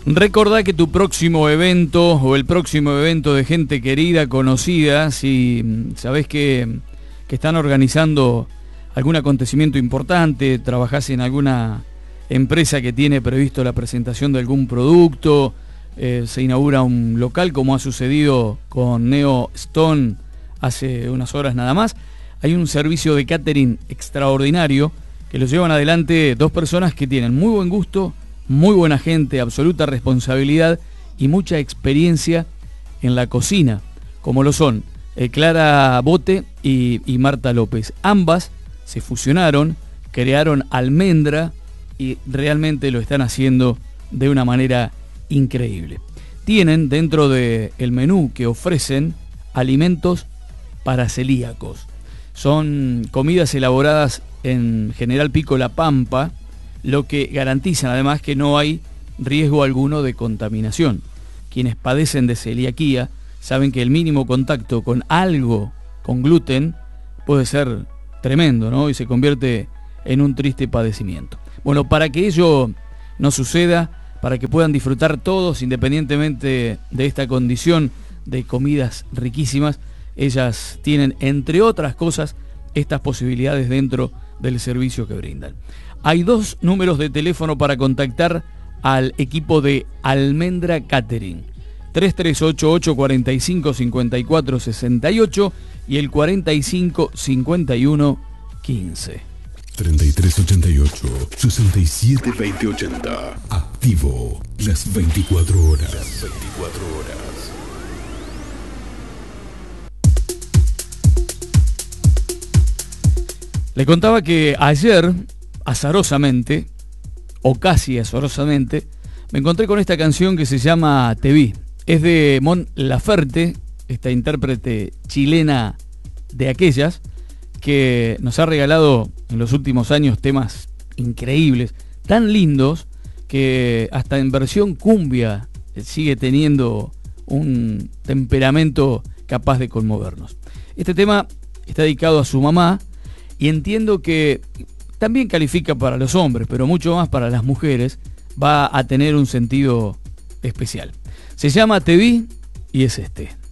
Recordá que tu próximo evento o el próximo evento de gente querida, conocida, si sabés que están organizando algún acontecimiento importante, trabajás en alguna empresa que tiene previsto la presentación de algún producto, se inaugura un local como ha sucedido con Neo Stone hace unas horas nada más, hay un servicio de catering extraordinario que lo llevan adelante dos personas que tienen muy buen gusto, muy buena gente, absoluta responsabilidad y mucha experiencia en la cocina, como lo son Clara Bote y Marta López. Ambas se fusionaron, crearon Almendra y realmente lo están haciendo de una manera increíble. Tienen dentro del menú que ofrecen alimentos para celíacos. Son comidas elaboradas en General Pico La Pampa, lo que garantizan además que no hay riesgo alguno de contaminación. Quienes padecen de celiaquía saben que el mínimo contacto con algo con gluten puede ser tremendo, ¿no? Y se convierte en un triste padecimiento. Bueno, para que ello no suceda, para que puedan disfrutar todos, independientemente de esta condición de comidas riquísimas, ellas tienen, entre otras cosas, estas posibilidades dentro del servicio que brindan. Hay dos números de teléfono para contactar al equipo de Almendra Catering: 3388-455468 y el 455115. 3388-672080. Activo las 24 horas. Las 24 horas. Le contaba que ayer, azarosamente, o casi azarosamente, me encontré con esta canción que se llama Te Vi. Es de Mon Laferte, esta intérprete chilena de aquellas, que nos ha regalado en los últimos años temas increíbles, tan lindos, que hasta en versión cumbia sigue teniendo un temperamento capaz de conmovernos. Este tema está dedicado a su mamá, y entiendo que también califica para los hombres, pero mucho más para las mujeres, va a tener un sentido especial. Se llama Te Vi y es este.